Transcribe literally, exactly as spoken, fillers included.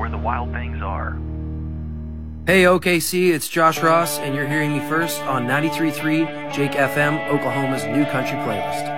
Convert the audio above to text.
where the wild things are. Hey O K C, it's Josh Ross, and you're hearing me first on ninety-three point three Jake F M, Oklahoma's new country playlist.